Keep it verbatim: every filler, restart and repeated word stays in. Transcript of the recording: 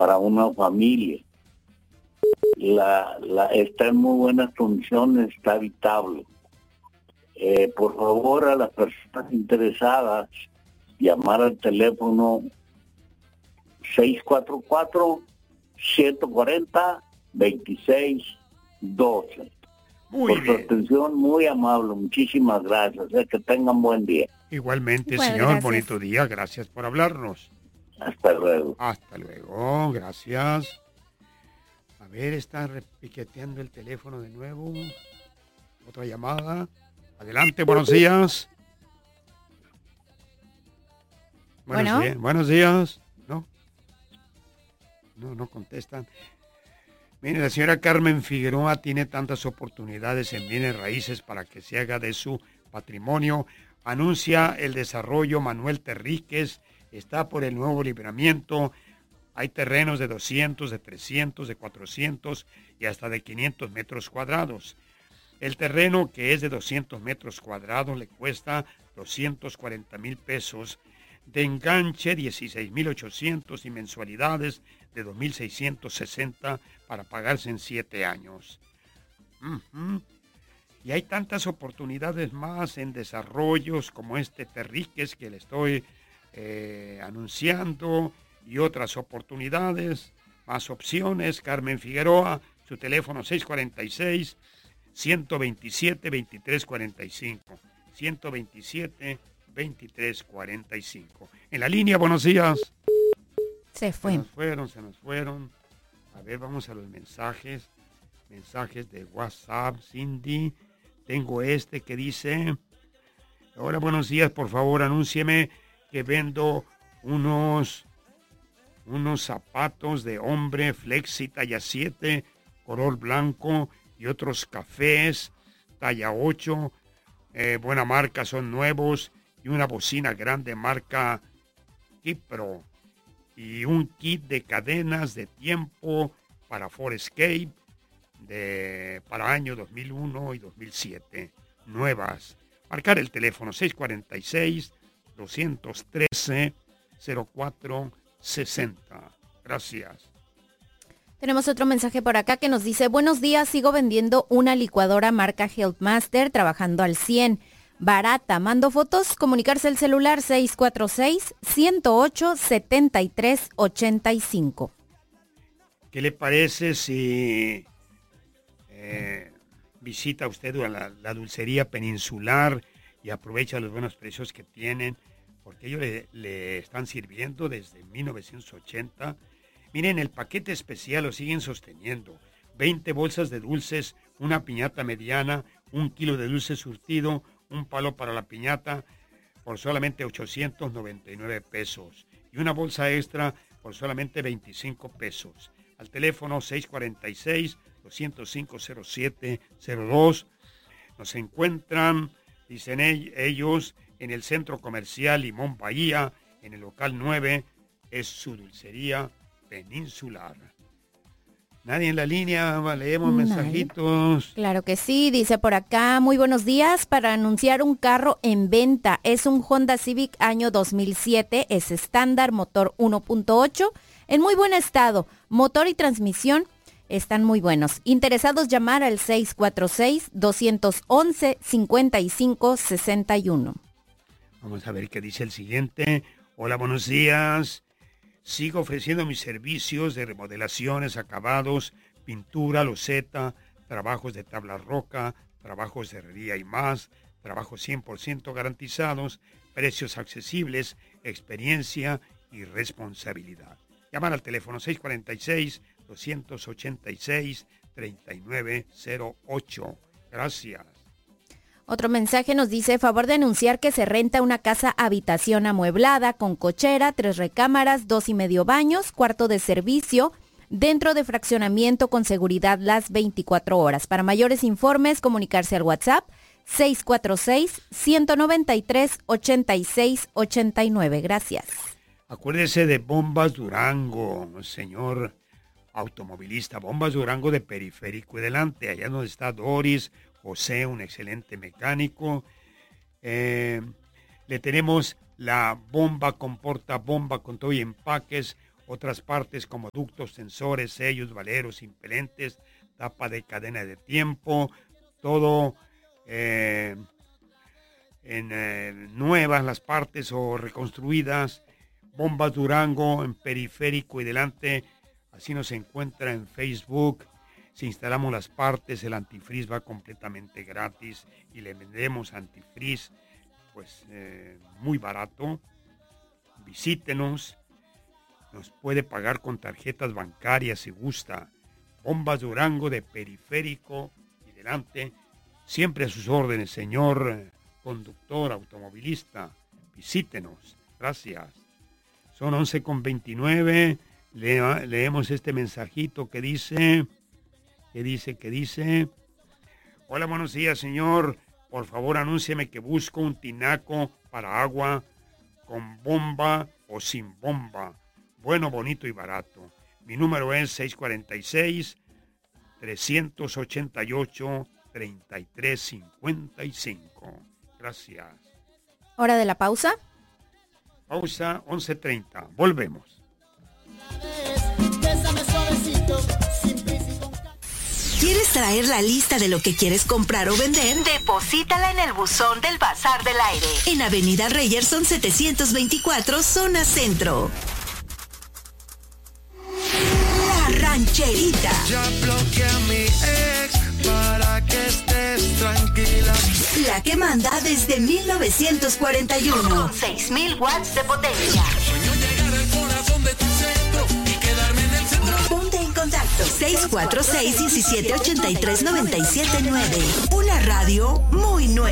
para una familia. La, la, está en muy buenas condiciones, está habitable. Eh, por favor, a las personas interesadas, llamar al teléfono seis cuatro cuatro, siete cuatro cero, dos seis uno dos. Muy por bien. su atención, muy amable, muchísimas gracias, eh, que tengan buen día. Igualmente, Bueno, señor, gracias. bonito día, gracias por hablarnos. Hasta luego. Hasta luego, gracias. A ver, está repiqueteando el teléfono de nuevo. Otra llamada. Adelante, buenos días. Buenos Bueno. días. Buenos días. No. No, no contestan. Mire, la señora Carmen Figueroa tiene tantas oportunidades en bienes raíces para que se haga de su patrimonio. Anuncia el desarrollo Manuel Terríquez. Está por el Nuevo Libramiento. Hay terrenos de doscientos, de trescientos, de cuatrocientos y hasta de quinientos metros cuadrados. El terreno, que es de doscientos metros cuadrados, le cuesta doscientos cuarenta mil pesos. De enganche, dieciséis mil ochocientos y mensualidades de dos mil seiscientos sesenta para pagarse en siete años. Uh-huh. Y hay tantas oportunidades más en desarrollos como este Terríquez que le estoy eh, anunciando, y otras oportunidades, más opciones. Carmen Figueroa, su teléfono seis cuatro seis, uno dos siete, dos tres cuatro cinco, uno dos siete, dos tres cuatro cinco. En la línea, buenos días. Se fue. Se nos fueron, se nos fueron. A ver, vamos a los mensajes. Mensajes de WhatsApp, Cindy. Tengo este que dice: hola, buenos días, por favor, anúncieme que vendo unos... unos zapatos de hombre flexi talla siete, color blanco, y otros cafés talla ocho, eh, buena marca, son nuevos, y una bocina grande marca Kipro, y un kit de cadenas de tiempo para Forescape de, para año dos mil uno y dos mil siete, nuevas. Marcar el teléfono seis cuatro seis, dos uno tres, cero cuatro sesenta. Gracias. Tenemos otro mensaje por acá que nos dice: buenos días, sigo vendiendo una licuadora marca Healthmaster, trabajando al cien. Barata, mando fotos, comunicarse al celular seis cuatro seis, uno cero ocho, siete tres ocho cinco. ¿Qué le parece si eh, visita usted a la, la dulcería Peninsular y aprovecha los buenos precios que tienen? Porque ellos le, le están sirviendo desde mil novecientos ochenta. Miren, el paquete especial lo siguen sosteniendo. veinte bolsas de dulces, una piñata mediana, un kilo de dulce surtido, un palo para la piñata por solamente ochocientos noventa y nueve pesos. Y una bolsa extra por solamente veinticinco pesos. Al teléfono seis cuatro seis, dos cero cinco, cero siete cero dos. Nos encuentran, dicen ellos, en el Centro Comercial Limón Bahía, en el local nueve, es su dulcería Peninsular. Nadie en la línea, leemos Nadie. mensajitos. Claro que sí, dice por acá: muy buenos días, para anunciar un carro en venta. Es un Honda Civic año dos mil siete, es estándar, motor uno punto ocho, en muy buen estado. Motor y transmisión están muy buenos. Interesados, llamar al seis cuatro seis, dos once, cinco cinco seis uno. Vamos a ver qué dice el siguiente. Hola, buenos días. Sigo ofreciendo mis servicios de remodelaciones, acabados, pintura, loseta, trabajos de tabla roca, trabajos de herrería y más, trabajos cien por ciento garantizados, precios accesibles, experiencia y responsabilidad. Llamar al teléfono seis cuatro seis, dos ocho seis, tres nueve cero ocho. Gracias. Otro mensaje nos dice: favor de anunciar que se renta una casa habitación amueblada con cochera, tres recámaras, dos y medio baños, cuarto de servicio, dentro de fraccionamiento con seguridad las veinticuatro horas. Para mayores informes, comunicarse al WhatsApp seis cuatro seis, uno nueve tres, ocho seis ocho nueve. Gracias. Acuérdese de Bombas Durango, señor automovilista. Bombas Durango de Periférico y Delante, allá donde está Doris, José, un excelente mecánico. Eh, le tenemos la bomba con porta bomba con todo y empaques, Otras partes como ductos, sensores, sellos, valeros, impelentes, tapa de cadena de tiempo, todo eh, en eh, nuevas las partes o reconstruidas. Bombas Durango en periférico y delante, así nos encuentra en Facebook. Si instalamos las partes, el antifreeze va completamente gratis y le vendemos antifreeze pues eh, muy barato. Visítenos, nos puede pagar con tarjetas bancarias si gusta. Bombas Durango de periférico y delante, siempre a sus órdenes, señor conductor, automovilista. Visítenos, gracias. Son once con veintinueve, Le, leemos este mensajito que dice, que dice, que dice, hola, buenos días, señor, por favor anúnciame que busco un tinaco para agua con bomba o sin bomba, bueno, bonito y barato. Mi número es seis cuatro seis, tres ocho ocho, tres tres cinco cinco. Gracias. ¿Hora de la pausa? Pausa, once treinta. Volvemos. ¿Quieres traer la lista de lo que quieres comprar o vender? Deposítala en el buzón del Bazar del Aire, en Avenida Reyerson setecientos veinticuatro, zona centro. La Rancherita. Ya bloqueé a mi ex para que estés tranquila. La que manda desde mil novecientos cuarenta y uno. Con seis mil watts de potencia. Sueño llegar al corazón de tu centro y quedarme en el centro. Ponte en contacto seis cuatro seis, uno siete ocho tres, nueve siete nueve. Una radio muy nueva.